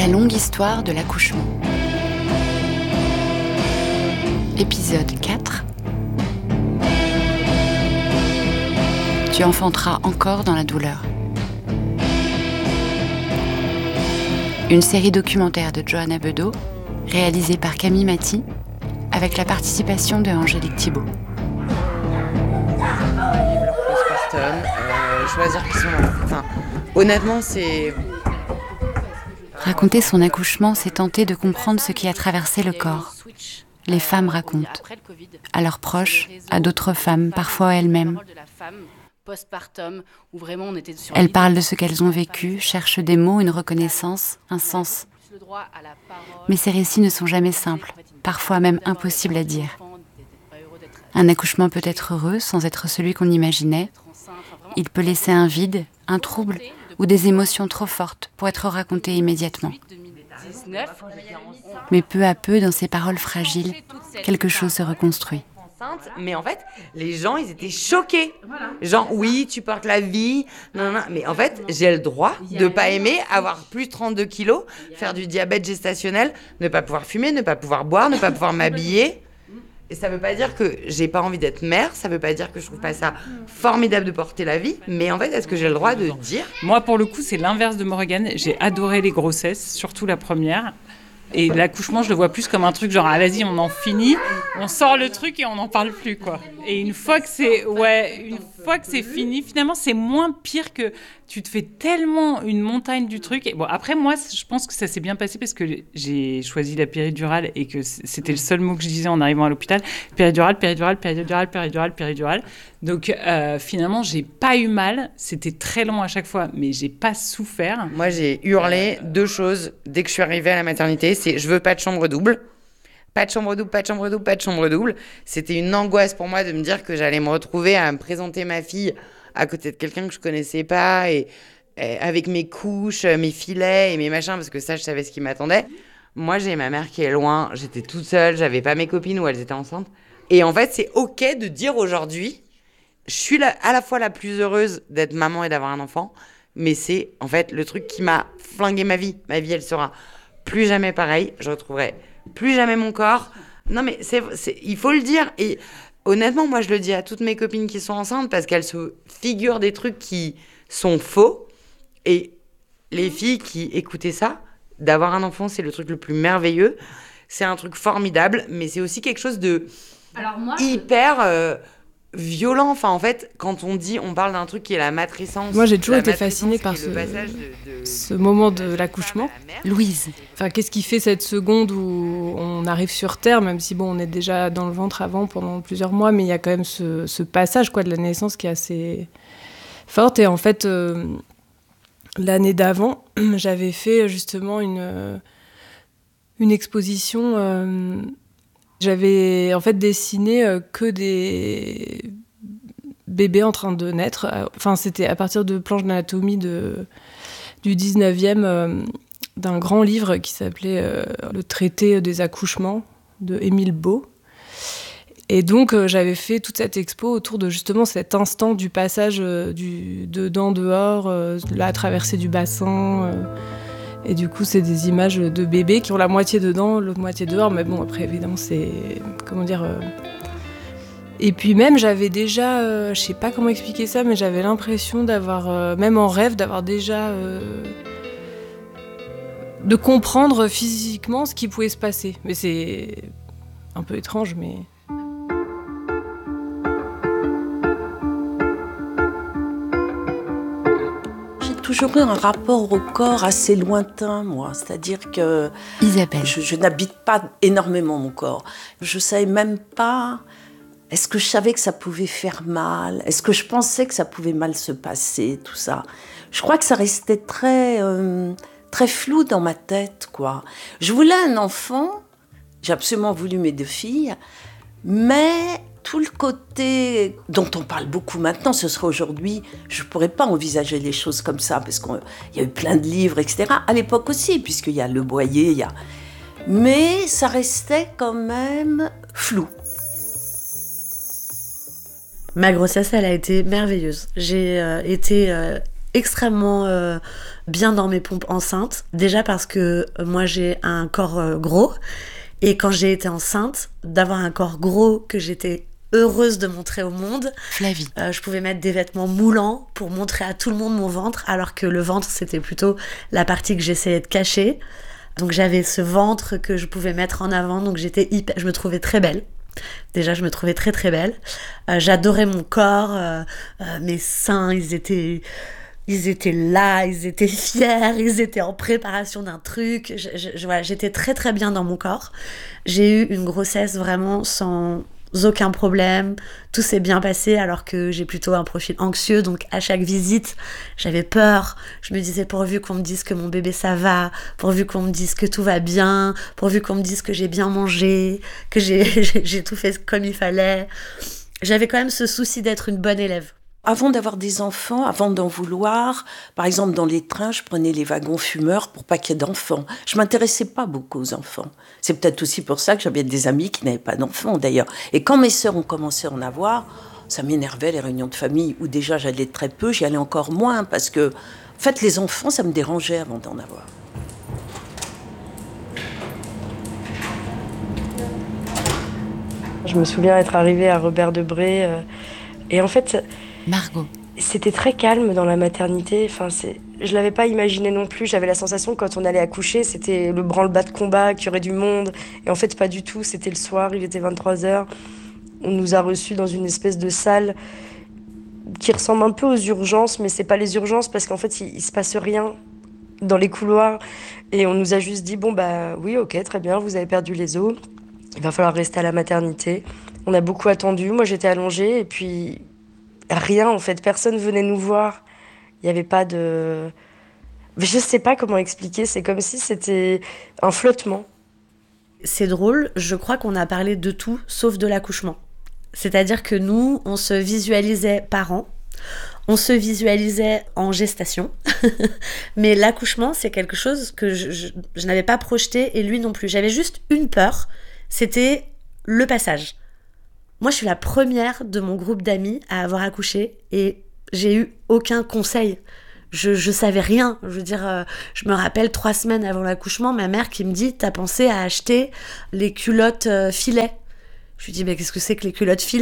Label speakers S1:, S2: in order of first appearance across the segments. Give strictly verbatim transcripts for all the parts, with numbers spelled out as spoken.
S1: La longue histoire de l'accouchement. Épisode quatre. Tu enfanteras encore dans la douleur. Une série documentaire de Johanna Bedeau, réalisée par Camille Maty, avec la participation de Angélique Thibault.
S2: Leur postpartum, euh, choisir qui sont là. Enfin, honnêtement, c'est...
S1: Raconter son accouchement, c'est tenter de comprendre ce qui a traversé le corps. Les femmes racontent, à leurs proches, à d'autres femmes, parfois à elles-mêmes. Elles parlent de ce qu'elles ont vécu, cherchent des mots, une reconnaissance, un sens. Mais ces récits ne sont jamais simples, parfois même impossibles à dire. Un accouchement peut être heureux sans être celui qu'on imaginait. Il peut laisser un vide, un trouble ou des émotions trop fortes pour être racontées immédiatement. Mais peu à peu, dans ces paroles fragiles, quelque chose se reconstruit.
S2: Mais en fait, les gens, ils étaient choqués. Genre, oui, tu portes la vie. Non, non, mais en fait, j'ai le droit de pas aimer, avoir plus de trente-deux kilos, faire du diabète gestationnel, ne pas pouvoir fumer, ne pas pouvoir boire, ne pas pouvoir m'habiller. Et ça veut pas dire que j'ai pas envie d'être mère, ça veut pas dire que je trouve pas ça formidable de porter la vie, mais en fait, est-ce que j'ai le droit de dire ?
S3: Moi, pour le coup, c'est l'inverse de Morgane. J'ai adoré les grossesses, surtout la première. Et l'accouchement, je le vois plus comme un truc genre, ah vas-y, on en finit, on sort le truc et on n'en parle plus, quoi. Et une fois que c'est, ouais, une fois que c'est fini, finalement, c'est moins pire que tu te fais tellement une montagne du truc. Et bon, après, moi, je pense que ça s'est bien passé parce que j'ai choisi la péridurale et que c'était le seul mot que je disais en arrivant à l'hôpital. Péridurale, péridurale, péridurale, péridurale, péridurale. Donc, euh, finalement, j'ai pas eu mal. C'était très long à chaque fois, mais j'ai pas souffert.
S2: Moi, j'ai hurlé deux choses dès que je suis arrivée à la maternité. C'est je veux pas de chambre double. Pas de chambre double, pas de chambre double, pas de chambre double. C'était une angoisse pour moi de me dire que j'allais me retrouver à me présenter ma fille à côté de quelqu'un que je connaissais pas et, et avec mes couches, mes filets et mes machins, parce que ça, je savais ce qui m'attendait. Moi, j'ai ma mère qui est loin, j'étais toute seule, j'avais pas mes copines ou elles étaient enceintes. Et en fait, c'est OK de dire aujourd'hui, je suis la, à la fois la plus heureuse d'être maman et d'avoir un enfant, mais c'est en fait le truc qui m'a flingué ma vie. Ma vie, elle sera plus jamais pareille, je retrouverai plus jamais mon corps. Non, mais c'est, c'est, il faut le dire. Et honnêtement, moi, je le dis à toutes mes copines qui sont enceintes parce qu'elles se figurent des trucs qui sont faux. Et les filles qui écoutaient ça, d'avoir un enfant, c'est le truc le plus merveilleux. C'est un truc formidable, mais c'est aussi quelque chose de Alors moi, hyper euh, violent. Enfin, en fait, quand on dit, on parle d'un truc qui est la matrescence.
S4: Moi, j'ai toujours été fascinée par ce, de, de, ce moment de l'accouchement.
S1: Louise.
S4: Enfin, qu'est-ce qui fait cette seconde où on arrive sur Terre, même si bon, on est déjà dans le ventre avant pendant plusieurs mois, mais il y a quand même ce, ce passage quoi, de la naissance qui est assez forte. Et en fait, euh, l'année d'avant, j'avais fait justement une, une exposition. Euh, j'avais en fait dessiné euh, que des bébés en train de naître. Enfin, c'était à partir de planches d'anatomie de, du dix-neuvième. Euh, d'un grand livre qui s'appelait euh, Le traité des accouchements de Émile Beau. Et donc, euh, j'avais fait toute cette expo autour de justement cet instant du passage euh, du dedans-dehors, euh, la traversée du bassin. Euh, et du coup, c'est des images de bébés qui ont la moitié dedans, l'autre moitié dehors. Mais bon, après, évidemment, c'est... Comment dire... Euh... Et puis même, j'avais déjà... Euh, je sais pas comment expliquer ça, mais j'avais l'impression d'avoir... Euh, même en rêve, d'avoir déjà... Euh, de comprendre physiquement ce qui pouvait se passer. Mais c'est un peu étrange, mais...
S5: J'ai toujours eu un rapport au corps assez lointain, moi. C'est-à-dire que...
S1: Isabelle.
S5: Je, je n'habite pas énormément mon corps. Je savais même pas... Est-ce que je savais que ça pouvait faire mal ? Est-ce que je pensais que ça pouvait mal se passer, tout ça ? Je crois que ça restait très... Euh, très flou dans ma tête, quoi. Je voulais un enfant, j'ai absolument voulu mes deux filles, mais tout le côté dont on parle beaucoup maintenant, ce serait aujourd'hui, je ne pourrais pas envisager les choses comme ça, parce qu'il y a eu plein de livres, et cetera. À l'époque aussi, puisqu'il y a Le Boyer, il y a... Mais ça restait quand même flou.
S6: Ma grossesse, elle a été merveilleuse. J'ai euh, été... Euh, extrêmement euh, bien dans mes pompes enceintes. Déjà parce que euh, moi, j'ai un corps euh, gros. Et quand j'ai été enceinte, d'avoir un corps gros que j'étais heureuse de montrer au monde.
S1: Flavie.
S6: Euh, je pouvais mettre des vêtements moulants pour montrer à tout le monde mon ventre, alors que le ventre, c'était plutôt la partie que j'essayais de cacher. Donc j'avais ce ventre que je pouvais mettre en avant, donc j'étais hyper, je me trouvais très belle. Déjà, je me trouvais très très belle. Euh, j'adorais mon corps, euh, euh, mes seins, ils étaient... Ils étaient là, ils étaient fiers, ils étaient en préparation d'un truc. Je, je, je, voilà, j'étais très très bien dans mon corps. J'ai eu une grossesse vraiment sans aucun problème. Tout s'est bien passé alors que j'ai plutôt un profil anxieux. Donc à chaque visite, j'avais peur. Je me disais pourvu qu'on me dise que mon bébé ça va, pourvu qu'on me dise que tout va bien, pourvu qu'on me dise que j'ai bien mangé, que j'ai, j'ai, j'ai tout fait comme il fallait. J'avais quand même ce souci d'être une bonne élève.
S5: Avant d'avoir des enfants, avant d'en vouloir, par exemple dans les trains, je prenais les wagons fumeurs pour pas qu'il y ait d'enfants. Je m'intéressais pas beaucoup aux enfants. C'est peut-être aussi pour ça que j'avais des amis qui n'avaient pas d'enfants d'ailleurs. Et quand mes sœurs ont commencé à en avoir, ça m'énervait les réunions de famille où déjà j'allais très peu, j'y allais encore moins parce que, en fait, les enfants, ça me dérangeait avant d'en avoir.
S7: Je me souviens être arrivée à Robert Debré euh, et en fait...
S1: Margot.
S7: C'était très calme dans la maternité. Enfin, c'est... Je l'avais pas imaginé non plus. J'avais la sensation que quand on allait accoucher, c'était le branle-bas de combat, qu'il y aurait du monde. Et en fait, pas du tout. C'était le soir, il était vingt-trois heures. On nous a reçus dans une espèce de salle qui ressemble un peu aux urgences, mais c'est pas les urgences parce qu'en fait, il, il se passe rien dans les couloirs. Et on nous a juste dit, bon bah oui, ok, très bien, vous avez perdu les os. Il va falloir rester à la maternité. On a beaucoup attendu. Moi, j'étais allongée et puis... Rien, en fait. Personne venait nous voir. Il n'y avait pas de... Je ne sais pas comment expliquer. C'est comme si c'était un flottement.
S6: C'est drôle. Je crois qu'on a parlé de tout, sauf de l'accouchement. C'est-à-dire que nous, on se visualisait parents. On se visualisait en gestation. Mais l'accouchement, c'est quelque chose que je, je, je n'avais pas projeté et lui non plus. J'avais juste une peur. C'était le passage. Moi, je suis la première de mon groupe d'amis à avoir accouché et j'ai eu aucun conseil. Je, je savais rien. Je veux dire, euh, je me rappelle trois semaines avant l'accouchement, ma mère qui me dit « T'as pensé à acheter les culottes euh, filets ?» Je lui dis « Mais qu'est-ce que c'est que les culottes filets ?»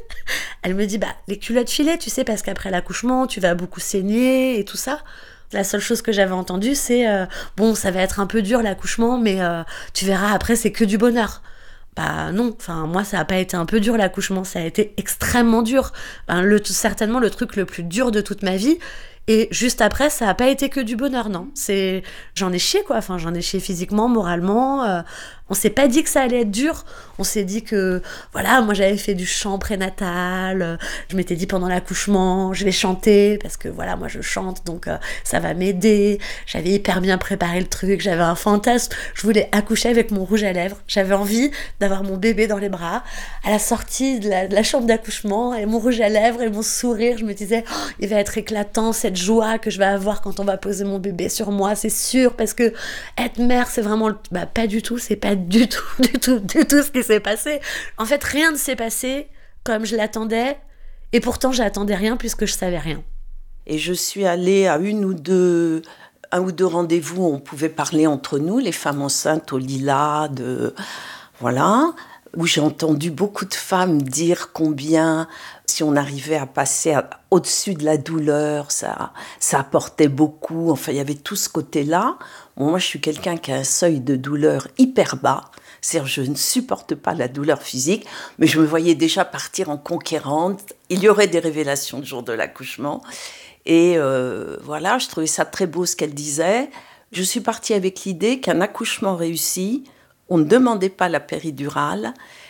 S6: Elle me dit « Bah, les culottes filets, tu sais, parce qu'après l'accouchement, tu vas beaucoup saigner et tout ça. » La seule chose que j'avais entendue, c'est euh, « Bon, ça va être un peu dur l'accouchement, mais euh, tu verras, après, c'est que du bonheur. » Bah non, enfin moi ça a pas été un peu dur l'accouchement, ça a été extrêmement dur. Ben, le, certainement le truc le plus dur de toute ma vie. Et juste après, ça a pas été que du bonheur, non. C'est, j'en ai chié quoi. Enfin, j'en ai chié physiquement, moralement. Euh, on s'est pas dit que ça allait être dur. On s'est dit que, voilà, moi j'avais fait du chant prénatal. Euh, je m'étais dit pendant l'accouchement, je vais chanter parce que voilà, moi je chante, donc euh, ça va m'aider. J'avais hyper bien préparé le truc. J'avais un fantasme. Je voulais accoucher avec mon rouge à lèvres. J'avais envie d'avoir mon bébé dans les bras à la sortie de la, de la chambre d'accouchement et mon rouge à lèvres et mon sourire. Je me disais, oh, il va être éclatant cette joie que je vais avoir quand on va poser mon bébé sur moi, c'est sûr, parce que être mère, c'est vraiment... Le... Bah, pas du tout, c'est pas du tout, du tout, du tout ce qui s'est passé. En fait, rien ne s'est passé comme je l'attendais, et pourtant, j'attendais rien puisque je savais rien.
S5: Et je suis allée à une ou deux... un ou deux rendez-vous où on pouvait parler entre nous, les femmes enceintes au lilas, de... Voilà... où j'ai entendu beaucoup de femmes dire combien, si on arrivait à passer à, au-dessus de la douleur, ça, ça apportait beaucoup. Enfin, il y avait tout ce côté-là. Bon, moi, je suis quelqu'un qui a un seuil de douleur hyper bas. C'est-à-dire, je ne supporte pas la douleur physique, mais je me voyais déjà partir en conquérante. Il y aurait des révélations le jour de l'accouchement. Et euh, voilà, je trouvais ça très beau ce qu'elle disait. Je suis partie avec l'idée qu'un accouchement réussi, on ne demandait pas la péridurale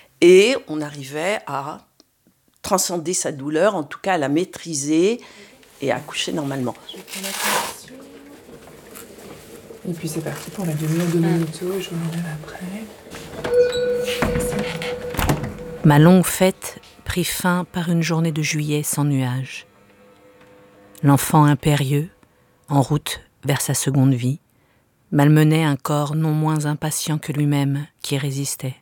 S5: et on arrivait à transcender sa douleur, en tout cas à la maîtriser et à accoucher normalement.
S8: Et puis c'est parti pour la demi-heure de minuto et je vous relève après.
S9: Ma longue fête prit fin par une journée de juillet sans nuages. L'enfant impérieux, en route vers sa seconde vie, malmenait un corps non moins impatient que lui-même qui résistait.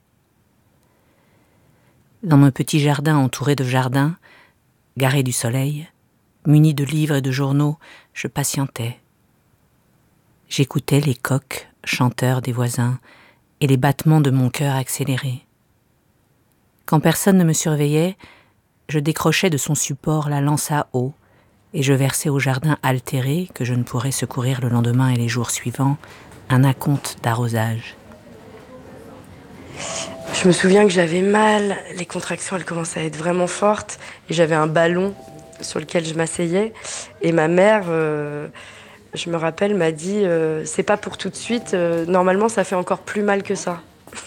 S9: Dans mon petit jardin entouré de jardins, garé du soleil, muni de livres et de journaux, je patientais. J'écoutais les coqs, chanteurs des voisins, et les battements de mon cœur accélérés. Quand personne ne me surveillait, je décrochais de son support la lance à eau, et je versais au jardin altéré, que je ne pourrais secourir le lendemain et les jours suivants, un acompte d'arrosage.
S7: Je me souviens que j'avais mal, les contractions elles commençaient à être vraiment fortes, et j'avais un ballon sur lequel je m'asseyais, et ma mère, euh, je me rappelle, m'a dit euh, c'est pas pour tout de suite, euh, normalement ça fait encore plus mal que ça.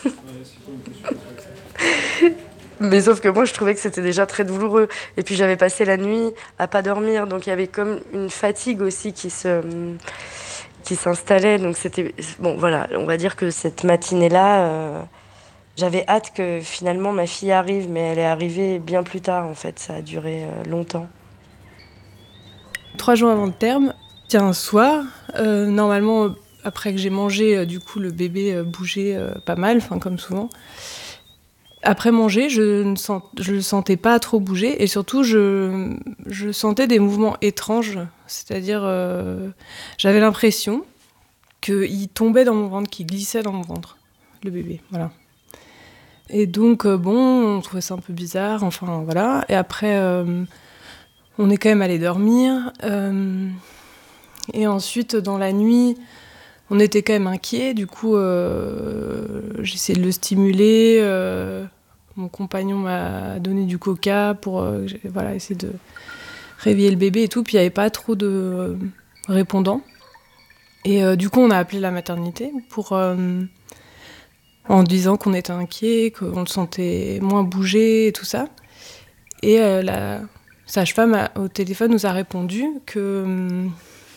S7: Mais sauf que moi je trouvais que c'était déjà très douloureux, et puis j'avais passé la nuit à pas dormir, donc il y avait comme une fatigue aussi qui se qui s'installait, donc c'était bon voilà, on va dire que cette matinée là euh, j'avais hâte que finalement ma fille arrive, mais elle est arrivée bien plus tard en fait, ça a duré euh, longtemps.
S4: Trois jours avant le terme, il y a un soir, euh, normalement après que j'ai mangé, euh, du coup le bébé euh, bougeait euh, pas mal, enfin comme souvent. Après manger, je ne sens, je le sentais pas trop bouger, et surtout je, je sentais des mouvements étranges, c'est-à-dire euh, j'avais l'impression qu'il tombait dans mon ventre, qu'il glissait dans mon ventre, le bébé, voilà. Et donc euh, bon, on trouvait ça un peu bizarre, enfin voilà. Et après, euh, on est quand même allé dormir, euh, et ensuite dans la nuit, on était quand même inquiets, du coup euh, j'ai essayé de le stimuler. Euh, mon compagnon m'a donné du coca pour euh, voilà, essayer de réveiller le bébé et tout, puis il n'y avait pas trop de euh, répondants. Et euh, du coup on a appelé la maternité pour, euh, en disant qu'on était inquiets, qu'on le sentait moins bouger et tout ça. Et euh, la sage-femme a, au téléphone nous a répondu que... Hum,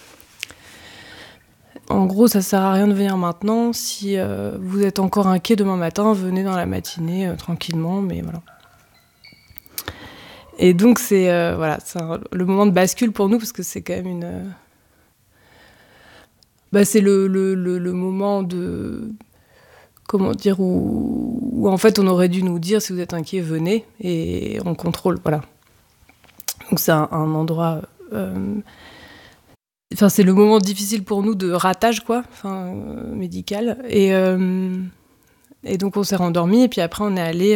S4: en gros, ça sert à rien de venir maintenant. Si euh, vous êtes encore inquiet demain matin, venez dans la matinée euh, tranquillement, mais voilà. Et donc c'est euh, voilà, c'est un, le moment de bascule pour nous, parce que c'est quand même une, euh, bah c'est le, le, le, le moment de, comment dire, où, où en fait on aurait dû nous dire si vous êtes inquiet, venez, et on contrôle, voilà. Donc c'est un, un endroit. Euh, Enfin, c'est le moment difficile pour nous de ratage, quoi, enfin, euh, médical. Et, euh, et donc, on s'est rendormis. Et puis après, on est allé